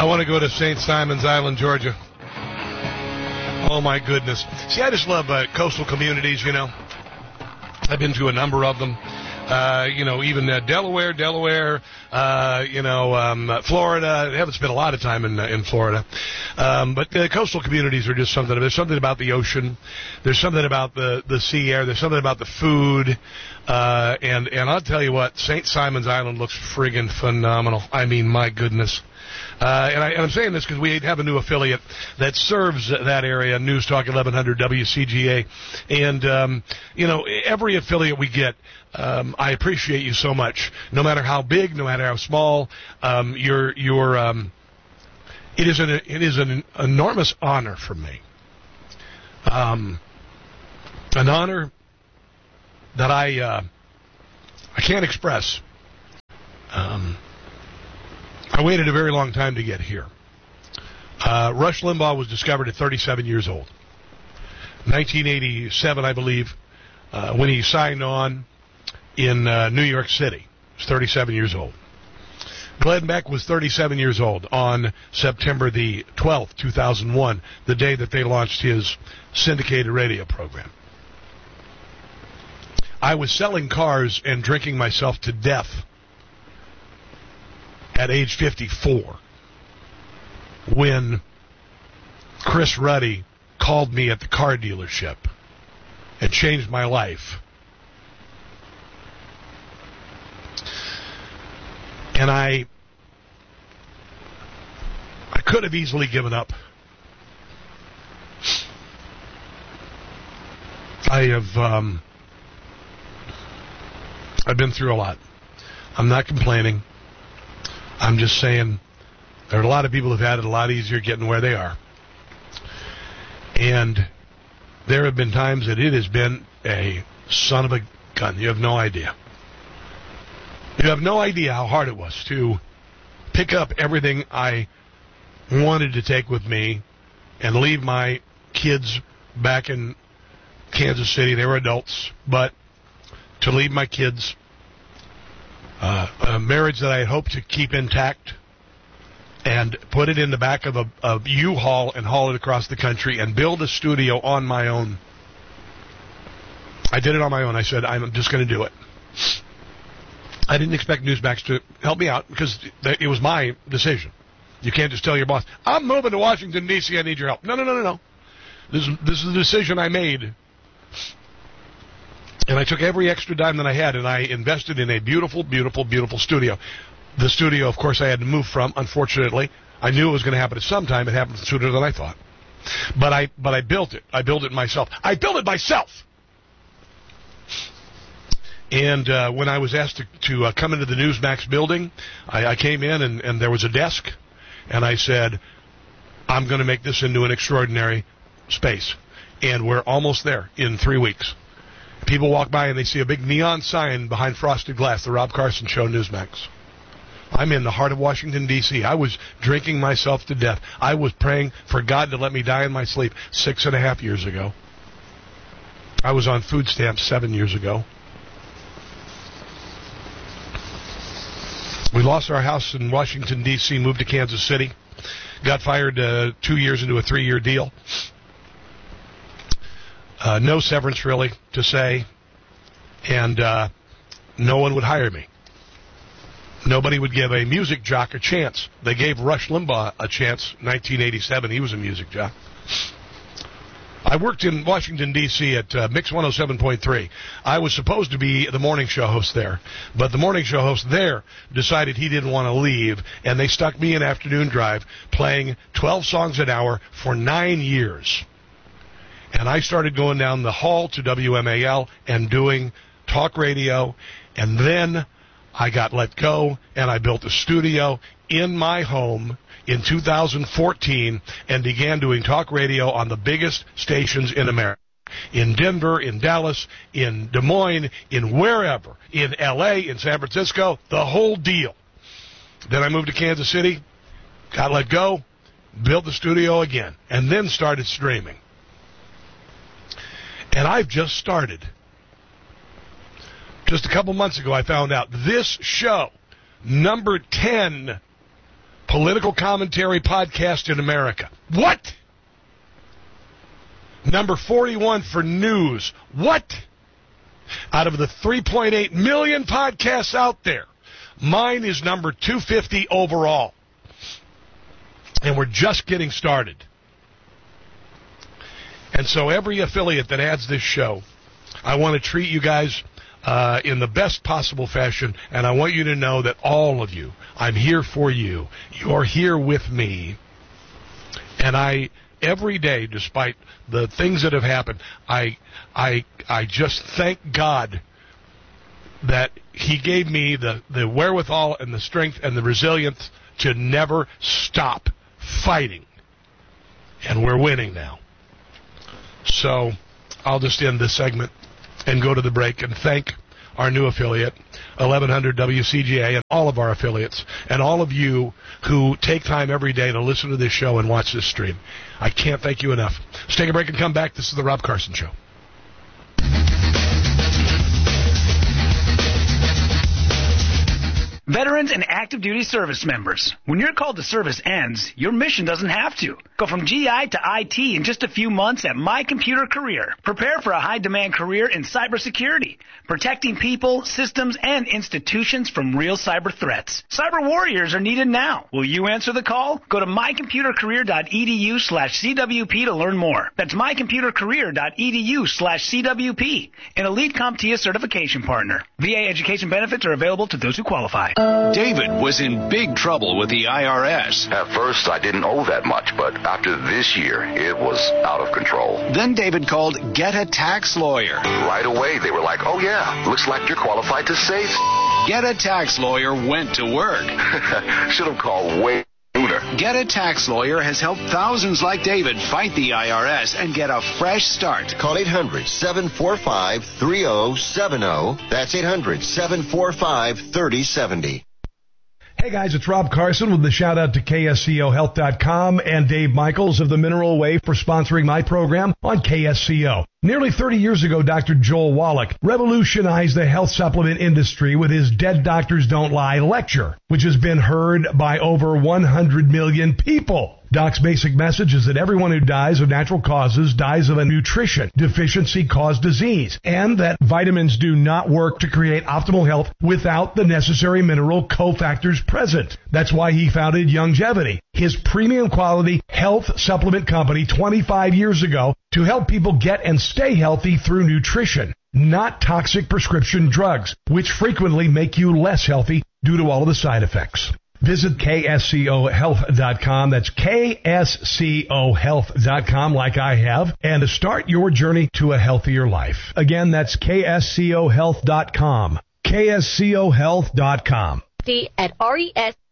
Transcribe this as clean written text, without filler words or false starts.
want to go to St. Simon's Island, Georgia. Oh, my goodness. See, I just love coastal communities, you know. I've been to a number of them. Even Delaware, Florida. I haven't spent a lot of time in Florida. But the coastal communities are just something. There's something about the ocean. There's something about the sea air. There's something about the food. And I'll tell you what, St. Simon's Island looks friggin' phenomenal. I mean, my goodness. And I'm saying this because we have a new affiliate that serves that area, News Talk 1100 WCGA. And, every affiliate we get, I appreciate you so much. No matter how big, no matter how small, it is an enormous honor for me. An honor that I can't express. I waited a very long time to get here. Rush Limbaugh was discovered at 37 years old. 1987, I believe, when he signed on in New York City. He was 37 years old. Glenn Beck was 37 years old on September the 12th, 2001, the day that they launched his syndicated radio program. I was selling cars and drinking myself to death at age 54 when Chris Ruddy called me at the car dealership. It changed my life. And I could have easily given up. I've been through a lot. I'm not complaining. I'm just saying there are a lot of people who've had it a lot easier getting where they are. And there have been times that it has been a son of a gun. You have no idea. You have no idea how hard it was to pick up everything I wanted to take with me and leave my kids back in Kansas City. They were adults, but to leave my kids, a marriage that I had hoped to keep intact, and put it in the back of a U-Haul and haul it across the country and build a studio on my own. I did it on my own. I said, I'm just going to do it. I didn't expect Newsmax to help me out because it was my decision. You can't just tell your boss, I'm moving to Washington, D.C., I need your help. No. This is the decision I made. And I took every extra dime that I had, and I invested in a beautiful, beautiful, beautiful studio. The studio, of course, I had to move from, unfortunately. I knew it was going to happen at some time. It happened sooner than I thought. But I built it. I built it myself. I built it myself! And when I was asked to come into the Newsmax building, I came in, and there was a desk. And I said, I'm going to make this into an extraordinary space. And we're almost there in 3 weeks. People walk by and they see a big neon sign behind frosted glass, the Rob Carson Show, Newsmax. I'm in the heart of Washington, D.C. I was drinking myself to death. I was praying for God to let me die in my sleep 6.5 years ago. I was on food stamps 7 years ago. We lost our house in Washington, D.C., moved to Kansas City, got fired 2 years into a 3-year deal. No severance, really, to say, and no one would hire me. Nobody would give a music jock a chance. They gave Rush Limbaugh a chance in 1987. He was a music jock. I worked in Washington, D.C. at Mix 107.3. I was supposed to be the morning show host there, but the morning show host there decided he didn't want to leave, and they stuck me in afternoon drive playing 12 songs an hour for 9 years. And I started going down the hall to WMAL and doing talk radio, and then I got let go, and I built a studio in my home in 2014 and began doing talk radio on the biggest stations in America. In Denver, in Dallas, in Des Moines, in wherever, in L.A., in San Francisco, the whole deal. Then I moved to Kansas City, got let go, built the studio again, and then started streaming. And I've just started. Just a couple months ago, I found out this show, number 10 political commentary podcast in America. What? Number 41 for news. What? Out of the 3.8 million podcasts out there, mine is number 250 overall. And we're just getting started. And so every affiliate that adds this show, I want to treat you guys in the best possible fashion, and I want you to know that all of you, I'm here for you. You're here with me. And every day, despite the things that have happened, I just thank God that He gave me the wherewithal and the strength and the resilience to never stop fighting. And we're winning now. So I'll just end this segment and go to the break and thank our new affiliate, 1100 WCGA, and all of our affiliates, and all of you who take time every day to listen to this show and watch this stream. I can't thank you enough. Let's take a break and come back. This is the Rob Carson Show. Veterans and active duty service members, when your call to service ends, your mission doesn't have to. Go from GI to IT in just a few months at My Computer Career. Prepare for a high-demand career in cybersecurity, protecting people, systems, and institutions from real cyber threats. Cyber warriors are needed now. Will you answer the call? Go to mycomputercareer.edu/CWP to learn more. That's mycomputercareer.edu/CWP, an elite CompTIA certification partner. VA education benefits are available to those who qualify. David was in big trouble with the IRS. At first, I didn't owe that much, but after this year, it was out of control. Then David called Get a Tax Lawyer. Right away, they were like, oh yeah, looks like you're qualified to save. Get a Tax Lawyer went to work. Should have called way sooner. Get a Tax Lawyer has helped thousands like David fight the IRS and get a fresh start. Call 800-745-3070. That's 800-745-3070. Hey guys, it's Rob Carson with the shout out to KSCOHealth.com and Dave Michaels of the Mineral Way for sponsoring my program on KSCO. Nearly 30 years ago, Dr. Joel Wallach revolutionized the health supplement industry with his Dead Doctors Don't Lie lecture, which has been heard by over 100 million people. Doc's basic message is that everyone who dies of natural causes dies of a nutrition deficiency caused disease, and that vitamins do not work to create optimal health without the necessary mineral cofactors present. That's why he founded Youngevity, his premium quality health supplement company 25 years ago, to help people get and stay healthy through nutrition, not toxic prescription drugs, which frequently make you less healthy due to all of the side effects. Visit KSCOHealth.com. That's KSCOHealth.com, like I have, and to start your journey to a healthier life. Again, that's KSCOHealth.com. KSCOHealth.com. At RES